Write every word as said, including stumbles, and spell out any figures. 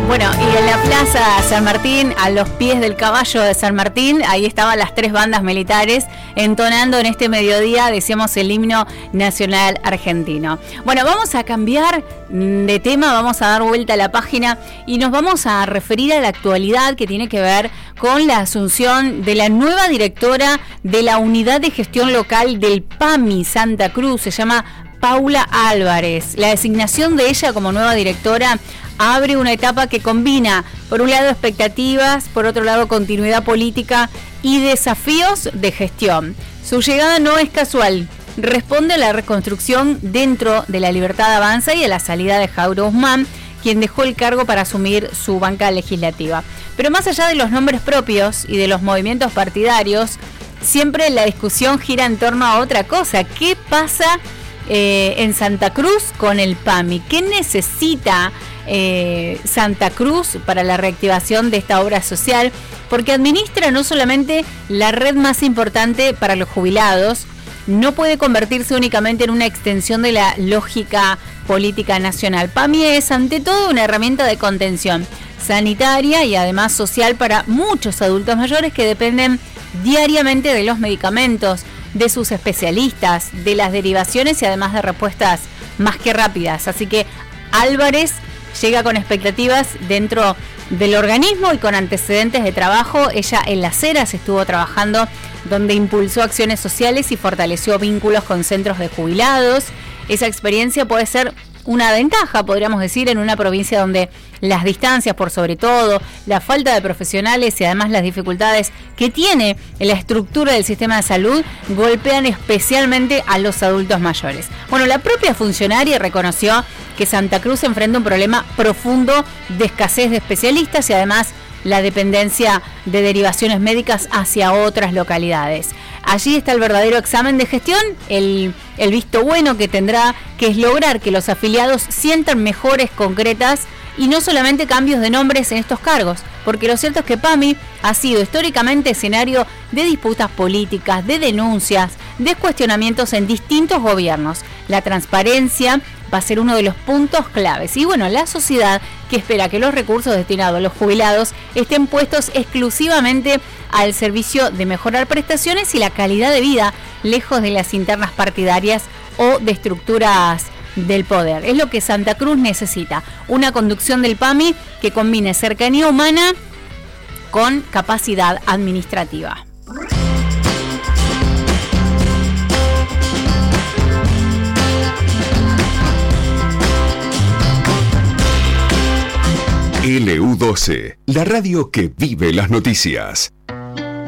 Bueno, y en la Plaza San Martín, a los pies del caballo de San Martín, ahí estaban las tres bandas militares entonando en este mediodía, decíamos, el himno nacional argentino. Bueno, vamos a cambiar de tema, vamos a dar vuelta a la página y nos vamos a referir a la actualidad que tiene que ver con la asunción de la nueva directora de la Unidad de Gestión Local del PAMI Santa Cruz, se llama Paula Álvarez. La designación de ella como nueva directora abre una etapa que combina, por un lado, expectativas, por otro lado, continuidad política y desafíos de gestión. Su llegada no es casual, responde a la reconstrucción dentro de la Libertad Avanza y a la salida de Jairo Guzmán, quien dejó el cargo para asumir su banca legislativa. Pero más allá de los nombres propios y de los movimientos partidarios, siempre la discusión gira en torno a otra cosa. ¿Qué pasa eh, en Santa Cruz con el PAMI? ¿Qué necesita Eh, Santa Cruz para la reactivación de esta obra social? Porque administra no solamente la red más importante para los jubilados, no puede convertirse únicamente en una extensión de la lógica política nacional. PAMI es ante todo una herramienta de contención sanitaria y además social para muchos adultos mayores que dependen diariamente de los medicamentos, de sus especialistas, de las derivaciones y además de respuestas más que rápidas. Así que Álvarez llega con expectativas dentro del organismo y con antecedentes de trabajo. Ella en Las Heras estuvo trabajando, donde impulsó acciones sociales y fortaleció vínculos con centros de jubilados. Esa experiencia puede ser una ventaja, podríamos decir, en una provincia donde las distancias, por sobre todo, la falta de profesionales y además las dificultades que tiene la estructura del sistema de salud golpean especialmente a los adultos mayores. Bueno, la propia funcionaria reconoció que Santa Cruz enfrenta un problema profundo de escasez de especialistas y además la dependencia de derivaciones médicas hacia otras localidades. Allí está el verdadero examen de gestión, el, el visto bueno que tendrá, que es lograr que los afiliados sientan mejoras concretas y no solamente cambios de nombres en estos cargos, porque lo cierto es que PAMI ha sido históricamente escenario de disputas políticas, de denuncias, de cuestionamientos en distintos gobiernos. La transparencia va a ser uno de los puntos claves. Y bueno, la sociedad que espera que los recursos destinados a los jubilados estén puestos exclusivamente al servicio de mejorar prestaciones y la calidad de vida, lejos de las internas partidarias o de estructuras del poder. Es lo que Santa Cruz necesita, una conducción del PAMI que combine cercanía humana con capacidad administrativa. L U doce, la radio que vive las noticias.